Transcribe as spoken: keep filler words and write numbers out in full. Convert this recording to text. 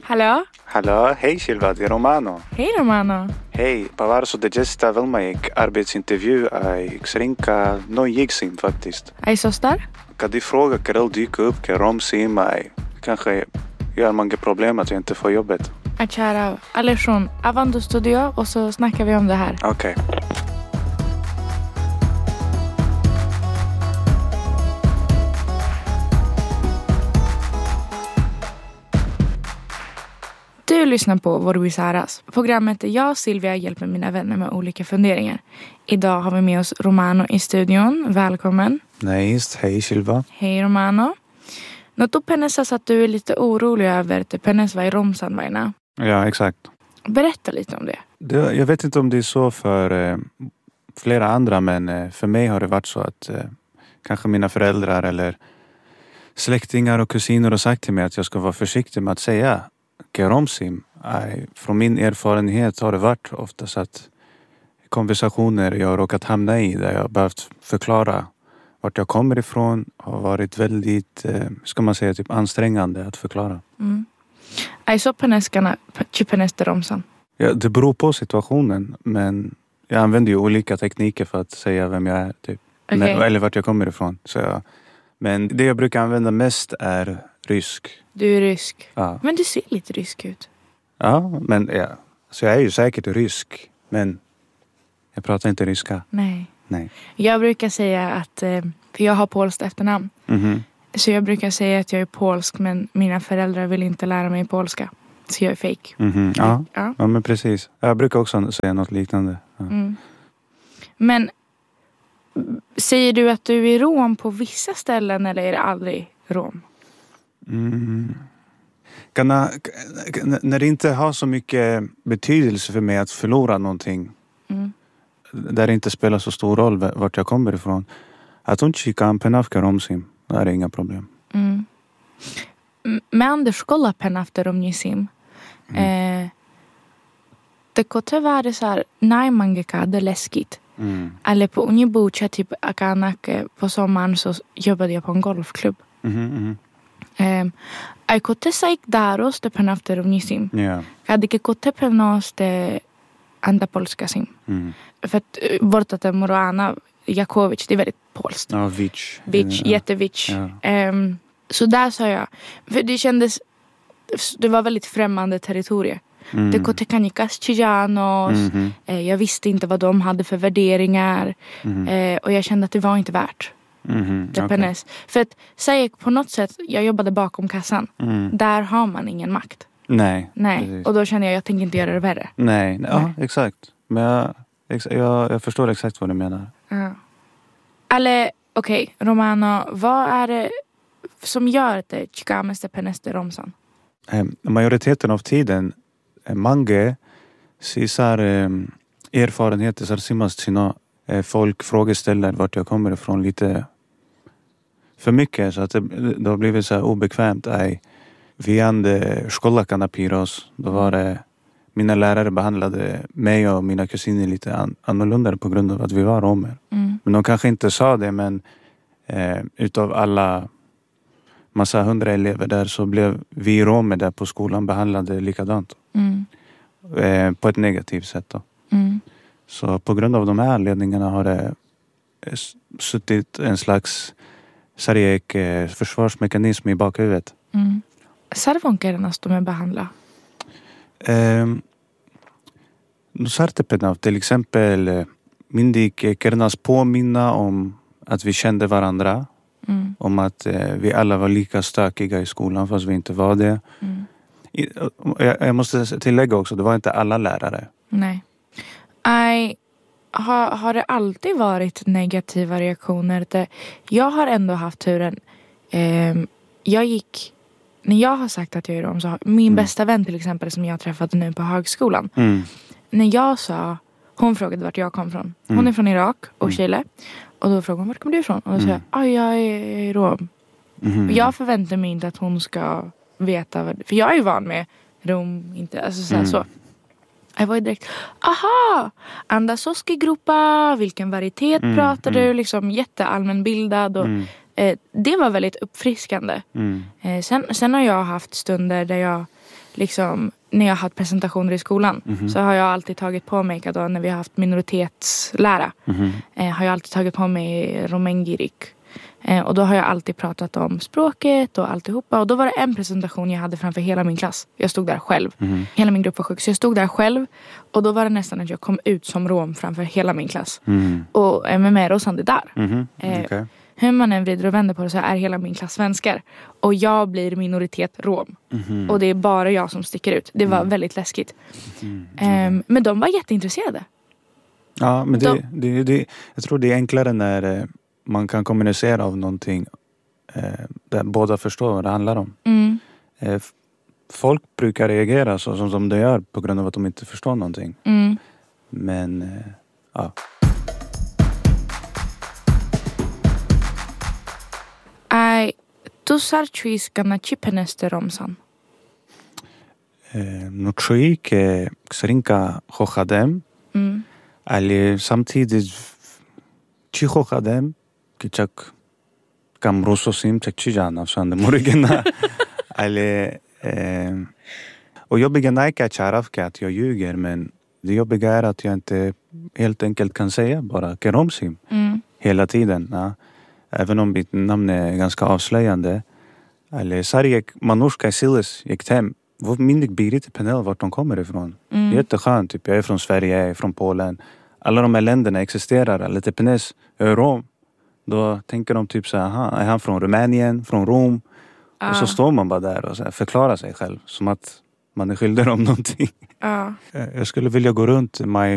Hallå? Hallå, hej Silva, det är Romano. Hej Romano. Hei, pavarso de gesta velmaik arbetsintervju ai xerinka no jigsim faktiskt. Ai sostar? Kan du fråga Karel dyka upp ke romsim ai kanske gör många problem att jag inte får jobbet. Achara, Aleshon, Avando Studio och så snackar vi om det här. Okej. Okay. Du lyssnar på Vorbisaras. Programmet där jag och Silvia hjälper mina vänner med olika funderingar. Idag har vi med oss Romano i studion. Välkommen. Nej, just. Hej Silva. Hej Romano. Något du pennes att du är lite orolig över att pennes var i Romsan varna. Ja, exakt. Berätta lite om det. det. Jag vet inte om det är så för eh, flera andra, men eh, för mig har det varit så att eh, kanske mina föräldrar eller släktingar och kusiner har sagt till mig att jag ska vara försiktig med att säga Keromsim. Från min erfarenhet har det varit ofta så att konversationer jag har råkat hamna i där jag behövt förklara vart jag kommer ifrån har varit väldigt, eh, ska man säga, typ ansträngande att förklara. Mm. Är så penneskarna penester romsan? Ja, det beror på situationen, men jag använder ju olika tekniker för att säga vem jag är typ. Okay. Men, eller vart jag kommer ifrån. Så jag, men det jag brukar använda mest är rysk. Du är rysk. Ja. Men du ser lite rysk ut. Ja, men ja. Så jag är ju säkert rysk. Men jag pratar inte ryska. Nej. Nej. Jag brukar säga att, för jag har polskt efternamn. Mm-hmm. Så jag brukar säga att jag är polsk, men mina föräldrar vill inte lära mig polska. Så jag är fake. Mm-hmm. Ja. Ja. Ja, men precis. Jag brukar också säga något liknande. Ja. Mm. Men säger du att du är rom på vissa ställen eller är det aldrig rom? Mm. Kan jag, när det inte har så mycket betydelse för mig att förlora någonting, mm. där det inte spelar så stor roll vart jag kommer ifrån, att hon kikar en penafka romsim, det är inga problem. Mm. Med Anders skola penafter romnisim. Mm. Eh, det kan tyvärr så här, nej man det läskigt. Mm. Eller på Unibucha typ akanak på sommaren så jobbade jag på en golfklubb. Mm, mm. Um, ai kote saik daros te penafter romnisim. Ja. Kadike kote penos te anda polska sim. Mm. För att borta till Moroana Jakovic, det är väldigt polskt. Ja, Vic. Vic, ja. jättevic. Ja. Um, så där sa jag. För det kändes, det var väldigt främmande territorier. Mm. Det kote kanikas chijanos. Mm-hmm. Eh, jag visste inte vad de hade för värderingar. Mm. Eh, och jag kände att det var inte värt. Mm-hmm. Det okay. För att säga på något sätt, jag jobbade bakom kassan. Mm. Där har man ingen makt. Nej. Nej. Precis. Och då känner jag, jag tänker inte göra det värre. Nej, Nej. Ja, exakt. Men jag, jag, jag förstår exakt vad du menar. Ja. Eller, okej, okay, Romano, vad är det som gör att det chikameste peneste romsan? Eh, majoriteten av tiden mange sisar eh, erfarenheter så simmas sina eh, folk frågeställer vart jag kommer ifrån lite för mycket så att det, det har blivit så här obekvämt. Aj, vi hade skollakarna piros. Då var det mina lärare behandlade mig och mina kusiner lite an, annorlunda på grund av att vi var romer. Mm. Men de kanske inte sa det, men eh, utav alla massa hundra elever där så blev vi romer där på skolan behandlade likadant. Mm. Eh, på ett negativt sätt då. Mm. Så på grund av de här anledningarna har det suttit en slags sarjek eh, försvarsmekanism i bakhuvudet. Mm. Sarvonkernas de är behandla? Eh, Sartepenav till exempel eh, Mindik kernas påminna om att vi kände varandra. Mm. Om att eh, vi alla var lika stökiga i skolan fast vi inte var det. Mm. I, jag, jag måste tillägga också, det var inte alla lärare. Nej. I, har, har det alltid varit negativa reaktioner? Det, jag har ändå haft turen. Eh, jag gick, när jag har sagt att jag är rom så har min mm. bästa vän till exempel som jag träffade nu på högskolan. Mm. När jag sa, hon frågade vart jag kom från. Hon mm. är från Irak och mm. Chile. Och då frågade hon, vart kommer du ifrån? Och då sa jag, ah, jag är rom. Mm. Jag förväntar mig inte att hon ska veta vad, för jag är ju van med rom, inte, alltså så, mm. så. Jag var ju direkt, aha, andasoski-gruppa, vilken varietet mm. pratar du? Mm. Liksom jätteallmänbildad och mm. eh, det var väldigt uppfriskande. Mm. Eh, sen, sen har jag haft stunder där jag liksom, när jag har haft presentationer i skolan. Mhm. Så har jag alltid tagit på mig, då, när vi har haft minoritetslära. Mhm. Eh, har jag alltid tagit på mig romengirik. Eh, och då har jag alltid pratat om språket och alltihopa. Och då var det en presentation jag hade framför hela min klass. Jag stod där själv. Mhm. Hela min grupp var sjuk. Så jag stod där själv. Och då var det nästan att jag kom ut som rom framför hela min klass. Mhm. Och eh, med mig Rosan det där. Mhm. Eh, Okej. Hur man än vrider och vänder på det så är hela min klass svenskar. Och jag blir minoritet rom. Mhm. Och det är bara jag som sticker ut. Det var Mm. väldigt läskigt. Mhm. Ehm, men de var jätteintresserade. Ja, men det, De- det, det, jag tror det är enklare när eh, man kan kommunicera av någonting eh, där båda förstår vad det handlar om. Mm. Eh, f- folk brukar reagera så som, som de gör på grund av att de inte förstår någonting. Mm. Men eh, ja. Ai, tu sarchuis gana chipeneste romsan. Eh, Nutri ke ksrinka hochadem, Mm. ali samtidigt chi hochadem, ki chak kam rusosim chak chi jana sande morgana. Ali eh, och jag begär inte att charaf att jag ljuger, men det jobbiga är att jag inte helt enkelt kan säga bara keromsim Mm. hela tiden. Ja. Även om mitt namn är ganska avslöjande. Eller Sarjek Manushka Siles gick hem. Vad mindig Birit Penel vart de kommer ifrån. Mm. Jätteskönt. Typ. Jag är från Sverige, jag är från Polen. Alla de här länderna existerar. Eller Tepenes, jag är rom. Då tänker de typ så här, aha, är han från Rumänien, från Rom? Ah. Och så står man bara där och så här förklarar sig själv. Som att man är skyldig om någonting. Ja. Jag skulle vilja gå runt my